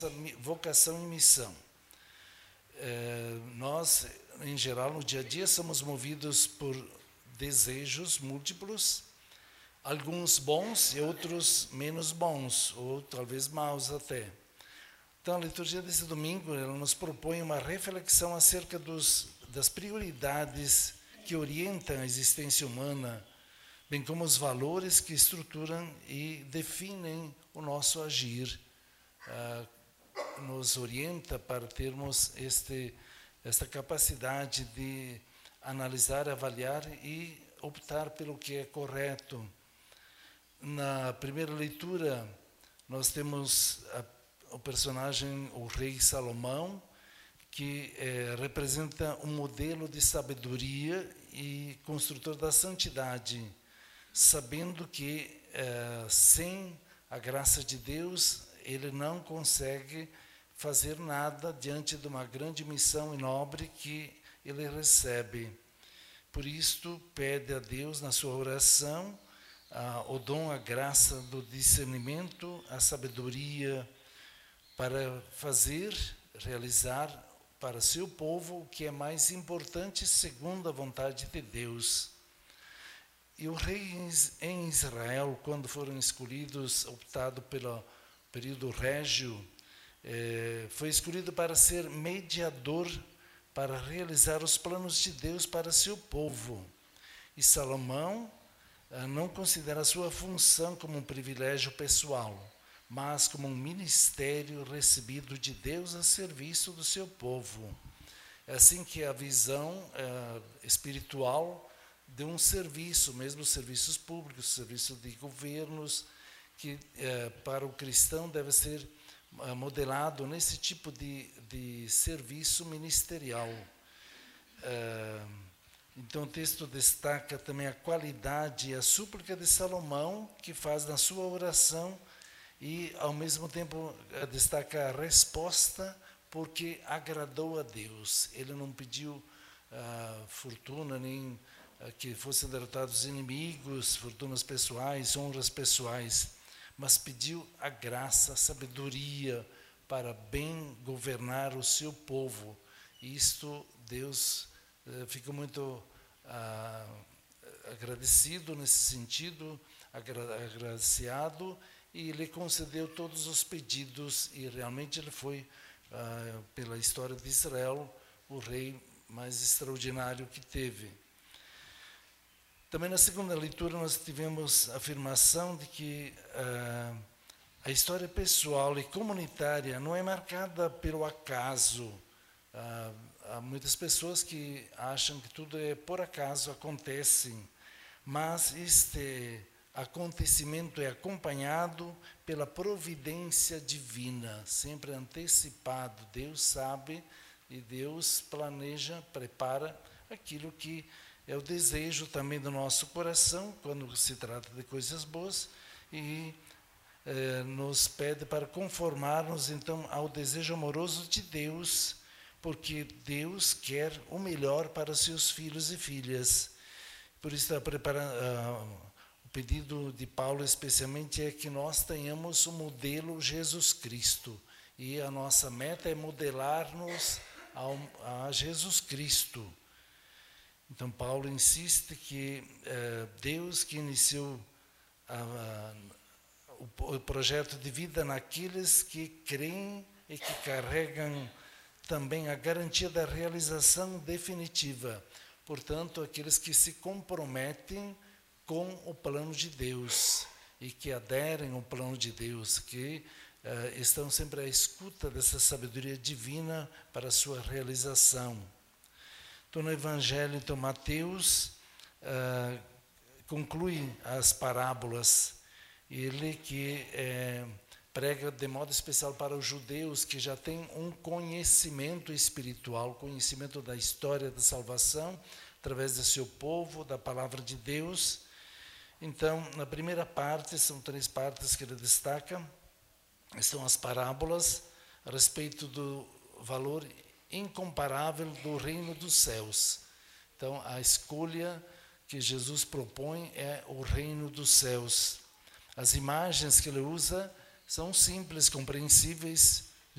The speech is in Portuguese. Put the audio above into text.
vocação e missão. Nós, em geral, no dia a dia, somos movidos por desejos múltiplos, alguns bons e outros menos bons, ou talvez maus até. Então, a liturgia desse domingo ela nos propõe uma reflexão acerca das prioridades que orientam a existência humana, bem como os valores que estruturam e definem o nosso agir. Nos orienta para termos esta capacidade de analisar, avaliar e optar pelo que é correto. Na primeira leitura, nós temos o personagem, o rei Salomão, que representa um modelo de sabedoria e construtor da santidade, sabendo que sem a graça de Deus, ele não consegue fazer nada diante de uma grande missão e nobre que ele recebe. Por isto, pede a Deus, na sua oração, o dom, a graça do discernimento, a sabedoria, para realizar para seu povo o que é mais importante segundo a vontade de Deus. E os reis em Israel, quando foram escolhidos, optado pelo período régio, foi escolhido para ser mediador, para realizar os planos de Deus para seu povo. E Salomão não considera a sua função como um privilégio pessoal, mas como um ministério recebido de Deus a serviço do seu povo. É assim que a visão espiritual de um serviço, mesmo serviços públicos, serviço de governos, que para o cristão deve ser modelado nesse tipo de serviço ministerial. Então o texto destaca também a qualidade e a súplica de Salomão, que faz na sua oração, e ao mesmo tempo destaca a resposta, porque agradou a Deus. Ele não pediu fortuna, nem que fossem derrotados os inimigos, fortunas pessoais, honras pessoais, mas pediu a graça, a sabedoria para bem governar o seu povo. E isto Deus fica muito agradecido nesse sentido, agraciado, e lhe concedeu todos os pedidos, e realmente ele foi, pela história de Israel, o rei mais extraordinário que teve. Também na segunda leitura nós tivemos a afirmação de que a história pessoal e comunitária não é marcada pelo acaso. Há muitas pessoas que acham que tudo é por acaso, acontece, mas este acontecimento é acompanhado pela providência divina, sempre antecipado. Deus sabe e Deus planeja, prepara aquilo que é o desejo também do nosso coração, quando se trata de coisas boas, e nos pede para conformarmos então ao desejo amoroso de Deus, porque Deus quer o melhor para seus filhos e filhas. Por isso o pedido de Paulo especialmente é que nós tenhamos o modelo Jesus Cristo, e a nossa meta é modelar-nos a Jesus Cristo. Então, Paulo insiste que Deus que iniciou o projeto de vida naqueles que creem e que carregam também a garantia da realização definitiva. Portanto, aqueles que se comprometem com o plano de Deus e que aderem ao plano de Deus, que estão sempre à escuta dessa sabedoria divina para a sua realização. Então, no Evangelho, então, Mateus conclui as parábolas, ele que prega de modo especial para os judeus que já têm um conhecimento espiritual, conhecimento da história da salvação, através do seu povo, da palavra de Deus. Então, na primeira parte, são 3 partes que ele destaca, são as parábolas a respeito do valor incomparável do reino dos céus. Então, a escolha que Jesus propõe é o reino dos céus. As imagens que ele usa são simples, compreensíveis,